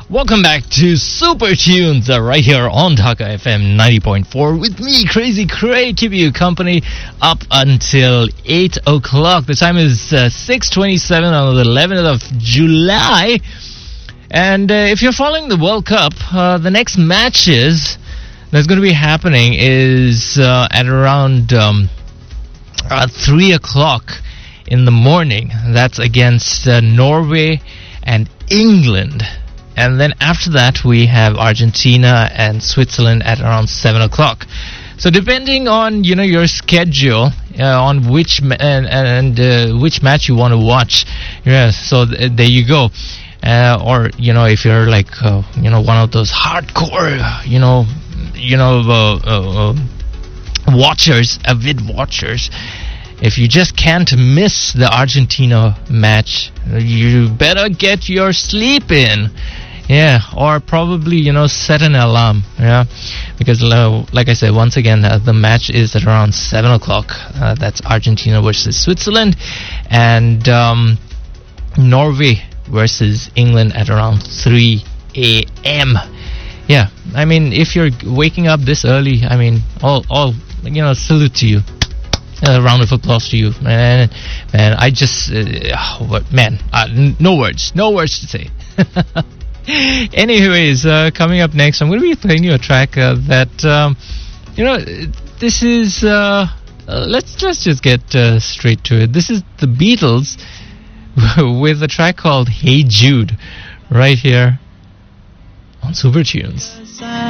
Welcome back to Super Tunes right here on Dhaka FM 90.4 with me, Crazy Cray, keeping you company up until 8 o'clock. The time is 6:27 on the 11th of July. And if you're following the World Cup, the next matches that's going to be happening is at around 3 o'clock in the morning. That's against Norway and England. And then after that, we have Argentina and Switzerland at around 7 o'clock. So depending on, your schedule, on which which match you want to watch, so there you go. Or, if you're like, one of those hardcore, watchers, avid watchers, if you just can't miss the Argentina match, you better get your sleep in. Yeah, or probably, set an alarm, because, like I said, once again, the match is at around 7 o'clock. That's Argentina versus Switzerland, and Norway versus England at around 3 a.m. Yeah, I mean, if you're waking up this early, I mean, all salute to you. A round of applause to you, man. I just, no words to say. Anyways, coming up next, I'm going to be playing you a track that, this is, let's just get straight to it. This is the Beatles with a track called Hey Jude, right here on Super Tunes.